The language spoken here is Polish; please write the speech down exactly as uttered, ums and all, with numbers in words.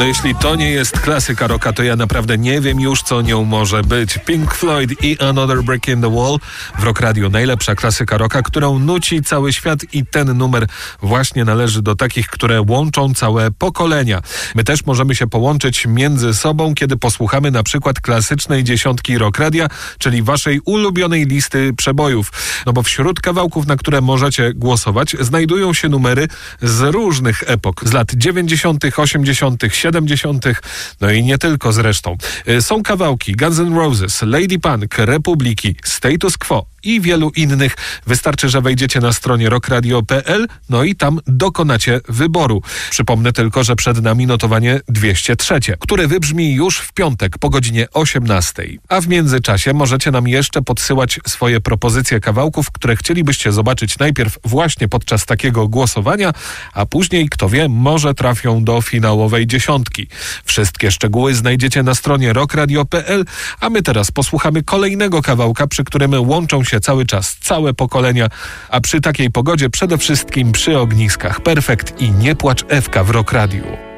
No jeśli to nie jest klasyka rocka, to ja naprawdę nie wiem już, co nią może być. Pink Floyd i Another Brick in the Wall w Rock Radio. Najlepsza klasyka rocka, którą nuci cały świat i ten numer właśnie należy do takich, które łączą całe pokolenia. My też możemy się połączyć między sobą, kiedy posłuchamy na przykład klasycznej dziesiątki Rock Radia, czyli waszej ulubionej listy przebojów. No bo wśród kawałków, na które możecie głosować, znajdują się numery z różnych epok. Z lat dziewięćdziesiątych, osiemdziesiątych, siedemdziesiątych, no i nie tylko zresztą. Są kawałki Guns N' Roses, Lady Punk, Republiki, Status Quo i wielu innych. Wystarczy, że wejdziecie na stronie rock radio kropka p l, no i tam dokonacie wyboru. Przypomnę tylko, że przed nami notowanie dwieście trzy, które wybrzmi już w piątek po godzinie osiemnastej. A w międzyczasie możecie nam jeszcze podsyłać swoje propozycje kawałków, które chcielibyście zobaczyć najpierw właśnie podczas takiego głosowania, a później, kto wie, może trafią do finałowej dziesiątki. Wszystkie szczegóły znajdziecie na stronie rock radio kropka p l, a my teraz posłuchamy kolejnego kawałka, przy którym łączą się cały czas całe pokolenia, a przy takiej pogodzie przede wszystkim przy ogniskach. Perfekt i Nie płacz Ewka w Rock Radio.